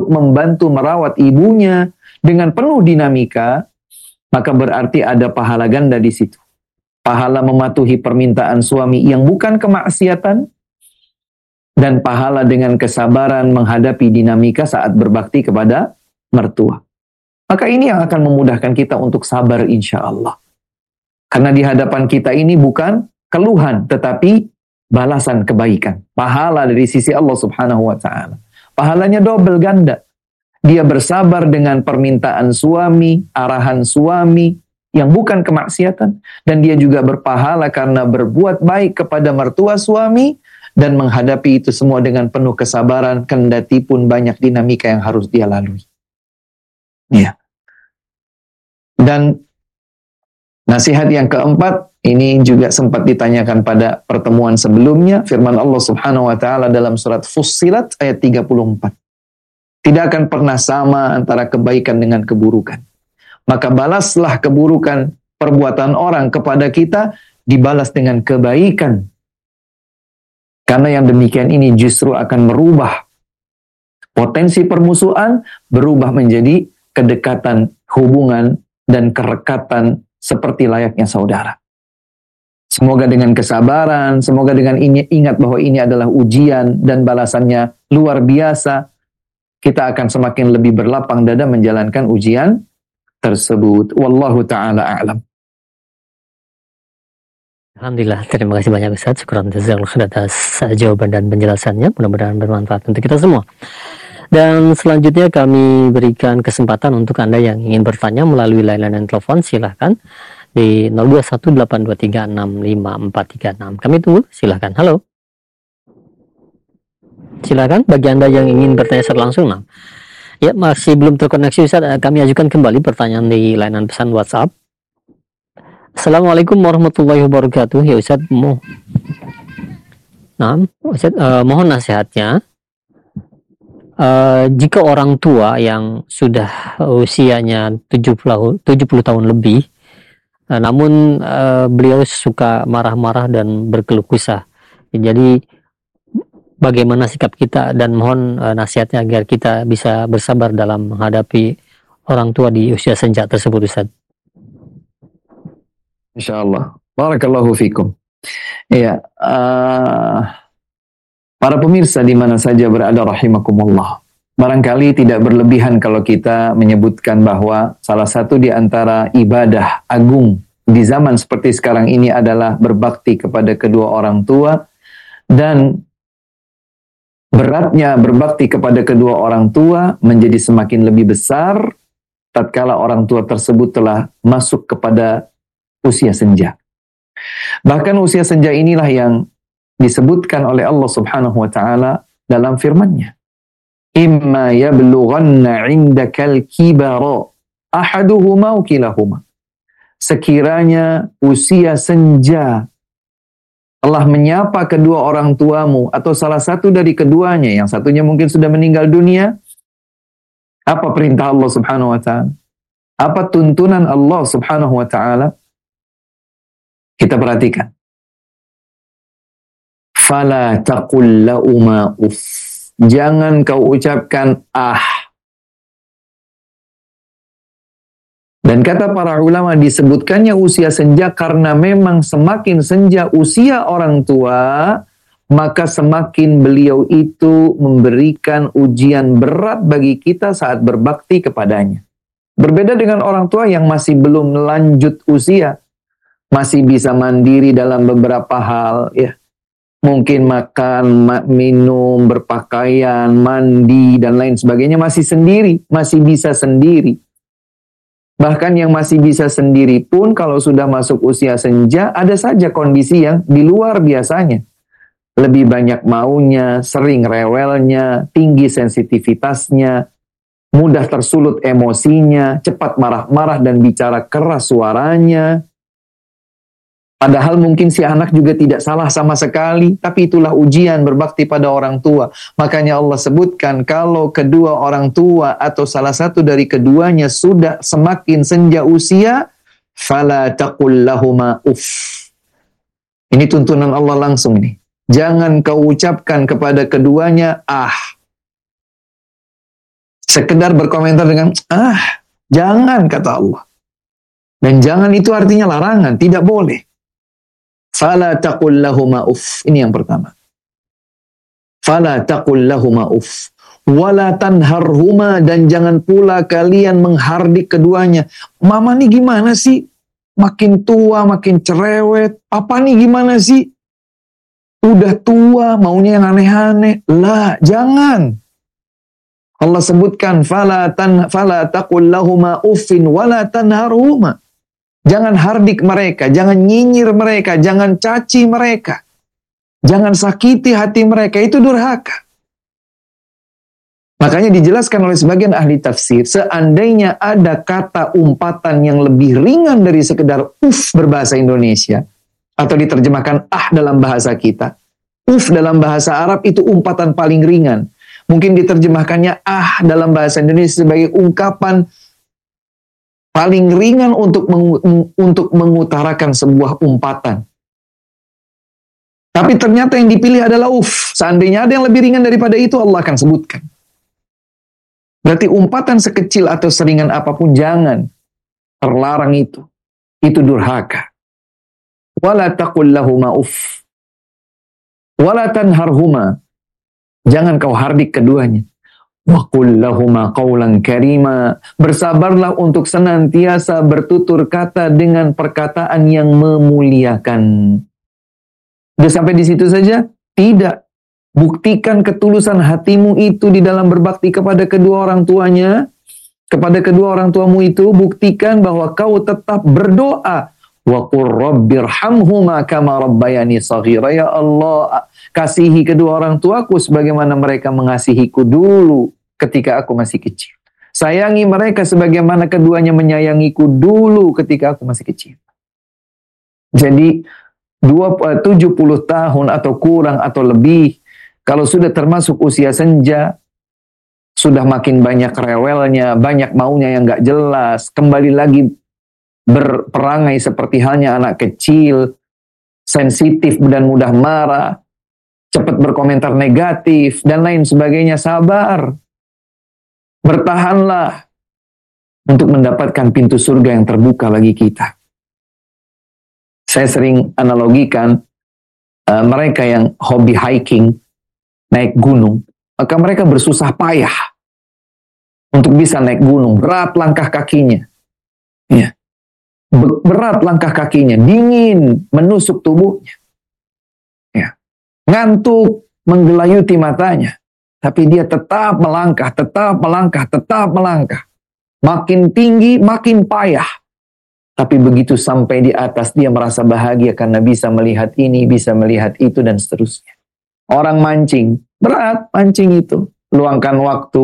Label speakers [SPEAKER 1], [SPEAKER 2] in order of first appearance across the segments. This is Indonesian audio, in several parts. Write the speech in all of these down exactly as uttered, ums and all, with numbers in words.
[SPEAKER 1] untuk membantu merawat ibunya dengan penuh dinamika, maka berarti ada pahala ganda di situ. Pahala mematuhi permintaan suami yang bukan kemaksiatan, dan pahala dengan kesabaran menghadapi dinamika saat berbakti kepada mertua. Maka ini yang akan memudahkan kita untuk sabar insya Allah. Karena di hadapan kita ini bukan keluhan, tetapi balasan kebaikan. Pahala dari sisi Allah subhanahu wa ta'ala. Pahalanya double ganda. Dia bersabar dengan permintaan suami, arahan suami, yang bukan kemaksiatan. Dan dia juga berpahala karena berbuat baik kepada mertua suami, dan menghadapi itu semua dengan penuh kesabaran, kendati pun banyak dinamika yang harus dia lalui. Ya. Dan nasihat yang keempat, ini juga sempat ditanyakan pada pertemuan sebelumnya, firman Allah subhanahu wa ta'ala dalam surat Fussilat ayat tiga puluh empat. Tidak akan pernah sama antara kebaikan dengan keburukan. Maka balaslah keburukan perbuatan orang kepada kita, dibalas dengan kebaikan. Karena yang demikian ini justru akan merubah potensi permusuhan, berubah menjadi kedekatan, hubungan, dan kerekatan seperti layaknya saudara. Semoga dengan kesabaran, semoga dengan ini ingat bahwa ini adalah ujian dan balasannya luar biasa, kita akan semakin lebih berlapang dada menjalankan ujian tersebut. Wallahu ta'ala a'lam.
[SPEAKER 2] Alhamdulillah, terima kasih banyak Ustaz. Syukran jazakallahu atas jawaban dan penjelasannya. Mudah-mudahan bermanfaat untuk kita semua. Dan selanjutnya kami berikan kesempatan untuk Anda yang ingin bertanya melalui layanan telepon, silahkan di nol dua satu delapan dua tiga enam lima empat tiga enam. Kami tunggu, silahkan. Halo. Silahkan bagi Anda yang ingin bertanya secara langsung. Nah, ya masih belum terkoneksi Ustaz, kami ajukan kembali pertanyaan di layanan pesan WhatsApp. Assalamualaikum warahmatullahi wabarakatuh. Ya Ustaz, mo nah, Ustaz, uh, mohon nasihatnya. Uh, jika orang tua yang sudah usianya tujuh puluh tahun lebih, uh, namun uh, beliau suka marah-marah dan berkeluh kesah. Jadi bagaimana sikap kita, dan mohon uh, nasihatnya agar kita bisa bersabar dalam menghadapi orang tua di usia senja tersebut Ustaz.
[SPEAKER 1] InsyaAllah. Barakallahu fikum. Iya, uh, para pemirsa di mana saja berada rahimakumullah. Barangkali tidak berlebihan kalau kita menyebutkan bahwa salah satu di antara ibadah agung di zaman seperti sekarang ini adalah berbakti kepada kedua orang tua, dan beratnya berbakti kepada kedua orang tua menjadi semakin lebih besar tatkala orang tua tersebut telah masuk kepada usia senja. Bahkan usia senja inilah yang disebutkan oleh Allah subhanahu wa ta'ala dalam firman-Nya. Imma yablughanna 'indakal kibara ahaduhuma aw kilahuma. Sekiranya usia senja telah menyapa kedua orang tuamu atau salah satu dari keduanya, yang satunya mungkin sudah meninggal dunia, apa perintah Allah subhanahu wa ta'ala? Apa tuntunan Allah subhanahu wa ta'ala? Kita perhatikan. Fala taqul lauma uff. Jangan kau ucapkan ah. Dan kata para ulama, disebutkannya usia senja karena memang semakin senja usia orang tua, maka semakin beliau itu memberikan ujian berat bagi kita saat berbakti kepadanya. Berbeda dengan orang tua yang masih belum lanjut usia, masih bisa mandiri dalam beberapa hal, ya. Mungkin makan, minum, berpakaian, mandi, dan lain sebagainya masih sendiri, masih bisa sendiri. Bahkan yang masih bisa sendiri pun kalau sudah masuk usia senja, ada saja kondisi yang di luar biasanya. Lebih banyak maunya, sering rewelnya, tinggi sensitivitasnya, mudah tersulut emosinya, cepat marah-marah dan bicara keras suaranya. Padahal mungkin si anak juga tidak salah sama sekali, tapi itulah ujian berbakti pada orang tua. Makanya Allah sebutkan kalau kedua orang tua atau salah satu dari keduanya sudah semakin senja usia, fala taqul lahuma uff. Ini tuntunan Allah langsung nih. Jangan kau ucapkan kepada keduanya ah. Sekedar berkomentar dengan, ah, jangan, kata Allah. Dan jangan itu artinya larangan, tidak boleh. Fala taqul lahuma uff. Ini yang pertama. Fala taqul lahuma uff. Wala tanharhuma, dan jangan pula kalian menghardik keduanya. Mama nih gimana sih? Makin tua, makin cerewet. Papa nih gimana sih? Udah tua, maunya yang aneh-aneh. Lah, jangan. Allah sebutkan, Fala, tan, fala taqul lahuma uffin wala tanharhuma. Jangan hardik mereka, jangan nyinyir mereka, jangan caci mereka. Jangan sakiti hati mereka, itu durhaka. Makanya dijelaskan oleh sebagian ahli tafsir, seandainya ada kata umpatan yang lebih ringan dari sekedar uf berbahasa Indonesia, atau diterjemahkan ah dalam bahasa kita, uf dalam bahasa Arab itu umpatan paling ringan. Mungkin diterjemahkannya ah dalam bahasa Indonesia sebagai ungkapan paling ringan untuk mengu untuk mengutarakan sebuah umpatan. Tapi ternyata yang dipilih adalah uf. Seandainya ada yang lebih ringan daripada itu, Allah akan sebutkan. Berarti umpatan sekecil atau seringan apapun jangan. Terlarang itu. Itu durhaka. Wala taqul lahuma uff. Wala tanharhuma. Jangan kau hardik keduanya. Wa qul lahuma qawlan karima. Bersabarlah untuk senantiasa bertutur kata dengan perkataan yang memuliakan. Udah sampai di situ saja? Tidak. Buktikan ketulusan hatimu itu di dalam berbakti kepada kedua orang tuanya. Kepada kedua orang tuamu itu, buktikan bahwa kau tetap berdoa. Wa qur rabbirhamhuma kama rabbayani shaghira. Ya Allah, kasihi kedua orang tuaku sebagaimana mereka mengasihiku dulu ketika aku masih kecil. Sayangi mereka sebagaimana keduanya menyayangiku dulu ketika aku masih kecil. Jadi tujuh puluh tahun atau kurang atau lebih, kalau sudah termasuk usia senja, sudah makin banyak rewelnya, banyak maunya yang gak jelas, kembali lagi berperangai seperti halnya anak kecil, sensitif dan mudah marah, cepat berkomentar negatif, dan lain sebagainya, sabar. Bertahanlah untuk mendapatkan pintu surga yang terbuka bagi kita. Saya sering analogikan uh, mereka yang hobi hiking, naik gunung, maka mereka bersusah payah untuk bisa naik gunung. Berat langkah kakinya. Ya. Berat langkah kakinya, dingin menusuk tubuhnya. Ya. Ngantuk menggelayuti matanya. Tapi dia tetap melangkah, tetap melangkah, tetap melangkah. Makin tinggi, makin payah. Tapi begitu sampai di atas, dia merasa bahagia karena bisa melihat ini, bisa melihat itu, dan seterusnya. Orang mancing, berat mancing itu. Luangkan waktu,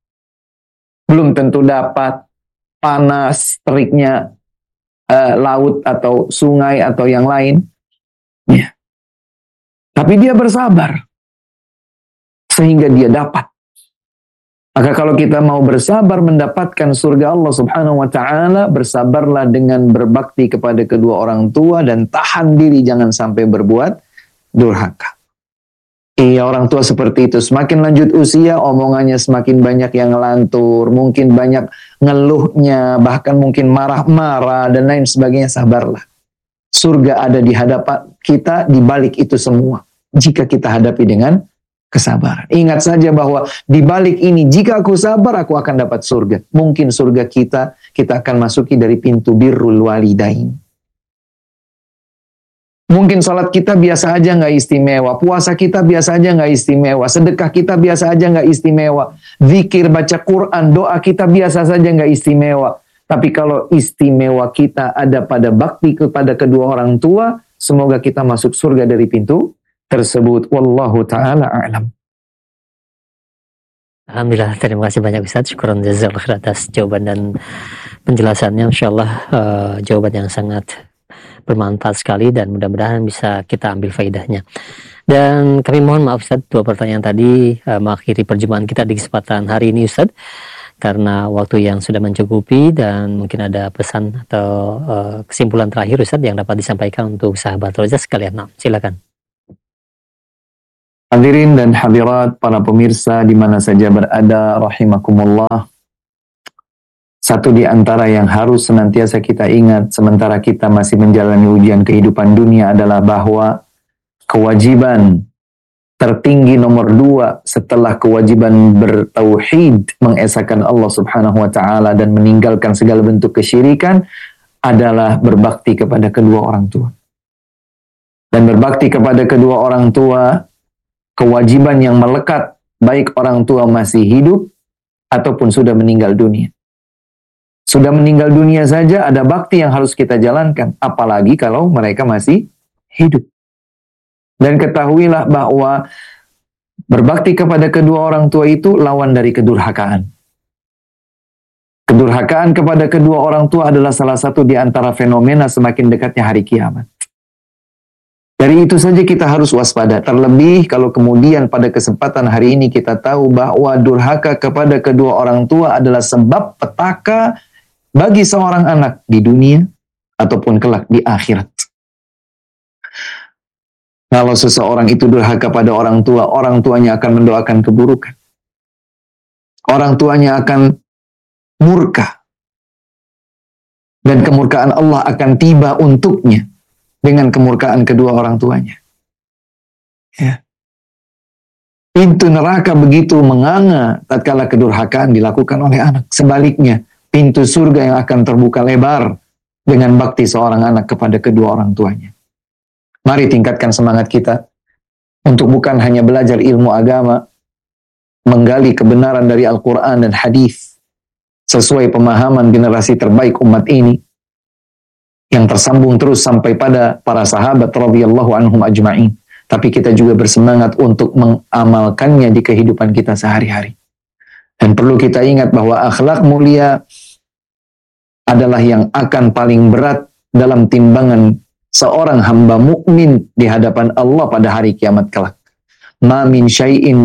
[SPEAKER 1] belum tentu dapat, panas, teriknya uh, laut atau sungai atau yang lain. Ya. Tapi dia bersabar. Sehingga dia dapat. Maka kalau kita mau bersabar mendapatkan surga Allah subhanahu wa ta'ala, bersabarlah dengan berbakti kepada kedua orang tua dan tahan diri jangan sampai berbuat durhaka. Iya, orang tua seperti itu. Semakin lanjut usia, omongannya semakin banyak yang ngelantur, mungkin banyak ngeluhnya, bahkan mungkin marah-marah dan lain sebagainya. Sabarlah. Surga ada di hadapan kita, di balik itu semua. Jika kita hadapi dengan kesabaran. Ingat saja bahwa di balik ini, jika aku sabar, aku akan dapat surga. Mungkin surga kita, kita akan masuki dari pintu birrul walidain. Mungkin salat kita biasa aja nggak istimewa, puasa kita biasa aja nggak istimewa, sedekah kita biasa aja nggak istimewa, zikir, baca Quran, doa kita biasa saja nggak istimewa. Tapi kalau istimewa kita ada pada bakti kepada kedua orang tua, semoga kita masuk surga dari pintu tersebut. Wallahu ta'ala a'lam.
[SPEAKER 2] Alhamdulillah, terima kasih banyak Ustaz. Syukran jazakallahu atas jawaban dan penjelasannya. Insyaallah uh, jawaban yang sangat bermanfaat sekali dan mudah-mudahan bisa kita ambil faedahnya. Dan kami mohon maaf Ustaz, dua pertanyaan tadi uh, mengakhiri perjumpaan kita di kesempatan hari ini Ustaz, karena waktu yang sudah mencukupi, dan mungkin ada pesan atau uh, kesimpulan terakhir Ustaz yang dapat disampaikan untuk sahabat Roja sekalian. Nah, silakan.
[SPEAKER 1] Hadirin dan hadirat para pemirsa di mana saja berada, rahimakumullah. Satu di antara yang harus senantiasa kita ingat sementara kita masih menjalani ujian kehidupan dunia adalah bahwa kewajiban tertinggi nomor dua setelah kewajiban bertauhid, mengesahkan Allah Subhanahu wa taala dan meninggalkan segala bentuk kesyirikan adalah berbakti kepada kedua orang tua. Dan berbakti kepada kedua orang tua kewajiban yang melekat, baik orang tua masih hidup ataupun sudah meninggal dunia. Sudah meninggal dunia saja ada bakti yang harus kita jalankan, apalagi kalau mereka masih hidup. Dan ketahuilah bahwa berbakti kepada kedua orang tua itu lawan dari kedurhakaan. Kedurhakaan kepada kedua orang tua adalah salah satu di antara fenomena semakin dekatnya hari kiamat. Dari itu saja kita harus waspada. Terlebih kalau kemudian pada kesempatan hari ini kita tahu bahwa durhaka kepada kedua orang tua adalah sebab petaka bagi seorang anak di dunia ataupun kelak di akhirat. Kalau seseorang itu durhaka pada orang tua, orang tuanya akan mendoakan keburukan. Orang tuanya akan murka. Dan kemurkaan Allah akan tiba untuknya dengan kemurkaan kedua orang tuanya. Ya. Pintu neraka begitu menganga tatkala kedurhakaan dilakukan oleh anak. Sebaliknya, pintu surga yang akan terbuka lebar dengan bakti seorang anak kepada kedua orang tuanya. Mari tingkatkan semangat kita untuk bukan hanya belajar ilmu agama, menggali kebenaran dari Al-Quran dan hadis sesuai pemahaman generasi terbaik umat ini, yang tersambung terus sampai pada para sahabat radhiyallahu anhum ajma'in. Tapi kita juga bersemangat untuk mengamalkannya di kehidupan kita sehari-hari. Dan perlu kita ingat bahwa akhlak mulia adalah yang akan paling berat dalam timbangan seorang hamba mukmin di hadapan Allah pada hari kiamat kelak. Ma min syai'in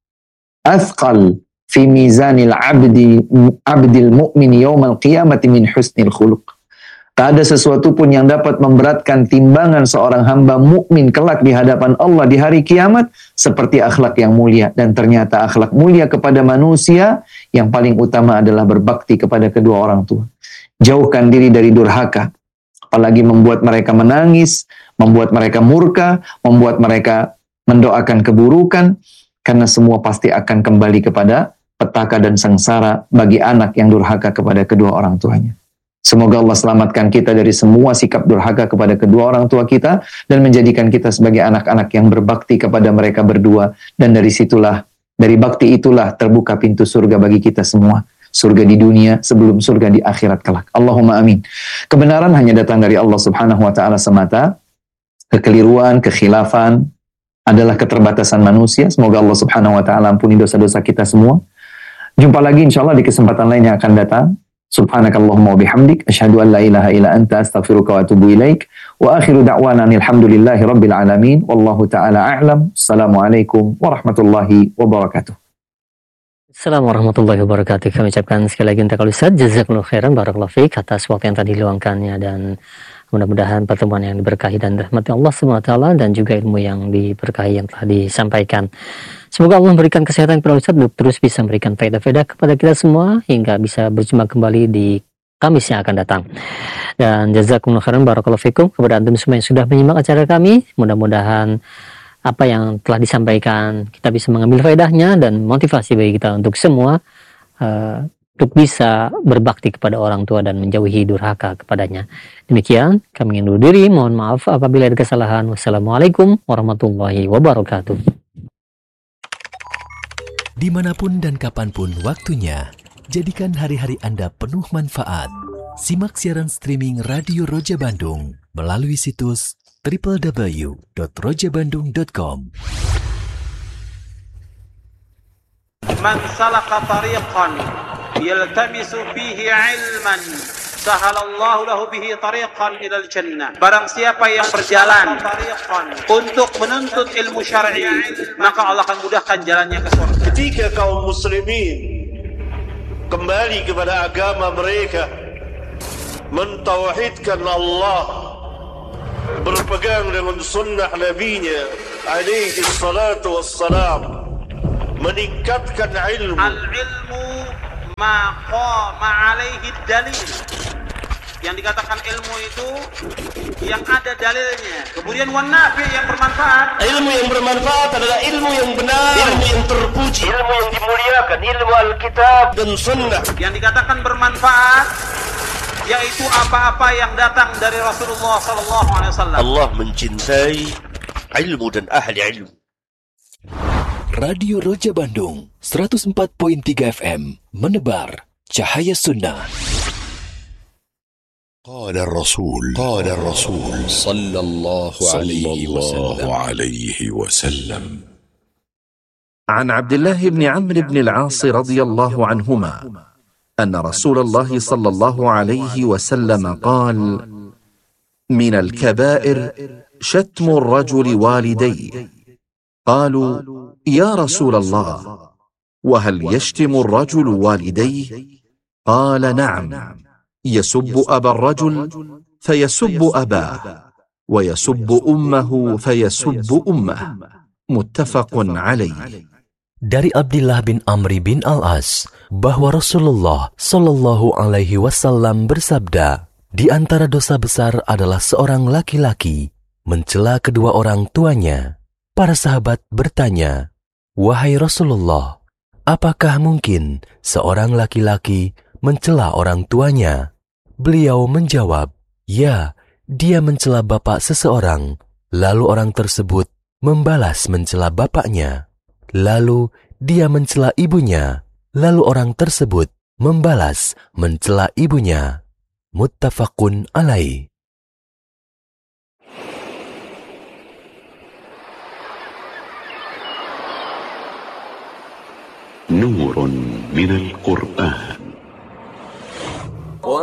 [SPEAKER 1] athqal fi mizanil abdi abdil mu'min yaumal qiyamati min husnil khuluq. Tak ada sesuatu pun yang dapat memberatkan timbangan seorang hamba mukmin kelak di hadapan Allah di hari kiamat seperti akhlak yang mulia. Dan ternyata akhlak mulia kepada manusia yang paling utama adalah berbakti kepada kedua orang tua. Jauhkan diri dari durhaka, apalagi membuat mereka menangis, membuat mereka murka, membuat mereka mendoakan keburukan, karena semua pasti akan kembali kepada petaka dan sengsara bagi anak yang durhaka kepada kedua orang tuanya. Semoga Allah selamatkan kita dari semua sikap durhaka kepada kedua orang tua kita dan menjadikan kita sebagai anak-anak yang berbakti kepada mereka berdua. Dan dari situlah, dari bakti itulah terbuka pintu surga bagi kita semua. Surga di dunia sebelum surga di akhirat kelak. Allahumma amin. Kebenaran hanya datang dari Allah Subhanahu wa taala semata. Kekeliruan, kekhilafan adalah keterbatasan manusia. Semoga Allah Subhanahu wa taala ampuni dosa-dosa kita semua. Jumpa lagi insyaallah di kesempatan lain yang akan datang. Subhanakallahumma wa bihamdik asyhadu an la ilaha illa anta astaghfiruka wa atubu ilaik wa akhiru da'wana alhamdulillahi rabbil alamin wallahu taala a'lam. Assalamualaikum warahmatullahi wabarakatuh.
[SPEAKER 2] Assalamualaikum warahmatullahi wabarakatuh. Kami ucapkan sekali lagi untuk Ustaz jazakumullahu khairan barakallahu fiik atas waktu yang tadi diluangkannya, dan mudah-mudahan pertemuan yang diberkahi dan rahmati Allah subhanahu wa taala dan juga ilmu yang diberkahi yang telah disampaikan. Semoga Allah memberikan kesehatan kepada Ustaz untuk terus bisa memberikan faedah-faedah kepada kita semua hingga bisa berjumpa kembali di Kamis yang akan datang. Dan jazakumullahu khairan barakallahu fiikum kepada antum semua yang sudah menyimak acara kami. Mudah-mudahan apa yang telah disampaikan kita bisa mengambil faedahnya dan motivasi bagi kita untuk semua uh, untuk bisa berbakti kepada orang tua dan menjauhi durhaka kepadanya. Demikian kami ingin undur diri, mohon maaf apabila ada kesalahan. Wassalamualaikum warahmatullahi wabarakatuh.
[SPEAKER 3] Dimanapun dan kapanpun waktunya, jadikan hari-hari Anda penuh manfaat. Simak siaran streaming Radio Roja Bandung melalui situs w w w dot roja bandung dot com.
[SPEAKER 4] Man salaka tariqan yaltamisu fihi ilman sahalallahu lahu bihi tariqan ilal jannah. Barang siapa yang berjalan untuk menuntut ilmu syar'i, maka Allah akan mudahkan jalannya ke surga.
[SPEAKER 5] Ketika kaum muslimin kembali kepada agama mereka, mentauhidkan Allah, berpegang dengan sunnah nabinya, alaihi salatu wassalam meningkatkan ilmu.
[SPEAKER 4] Al-ilmu ma qama alaihi dalil. Yang dikatakan ilmu itu yang ada dalilnya. Kemudian wan nafi yang bermanfaat.
[SPEAKER 5] Ilmu yang bermanfaat adalah ilmu yang benar, ilmu yang terpuji, ilmu yang dimuliakan, ilmu Alkitab dan Sunnah.
[SPEAKER 4] Yang dikatakan bermanfaat yaitu apa-apa yang datang dari Rasulullah sallallahu alaihi wasallam.
[SPEAKER 5] Allah mencintai ilmu dan ahli ilmu.
[SPEAKER 3] Radio Roja Bandung seratus empat koma tiga F M menebar cahaya sunnah.
[SPEAKER 6] قال الرسول قال الرسول صلى الله عليه وسلم عليه وسلم
[SPEAKER 7] عن عبد الله بن عمرو بن العاص رضي الله عنهما أن رسول الله صلى الله عليه وسلم قال: من الكبائر شتم الرجل والديه. قالوا: يا رسول الله، وهل يشتم الرجل والديه؟ قال: نعم، يسب أبا الرجل فيسب أباه، ويسب أمه فيسب أمه. متفق عليه.
[SPEAKER 3] Dari Abdullah bin Amr bin Al-As bahwa Rasulullah Shallallahu Alaihi Wasallam bersabda, di antara dosa besar adalah seorang laki-laki mencela kedua orang tuanya. Para sahabat bertanya, wahai Rasulullah, apakah mungkin seorang laki-laki mencela orang tuanya? Beliau menjawab, ya, dia mencela bapak seseorang, lalu orang tersebut membalas mencela bapaknya. Lalu dia mencela ibunya, lalu orang tersebut membalas mencela ibunya. Muttafaqun alaih.
[SPEAKER 6] نور من القرآن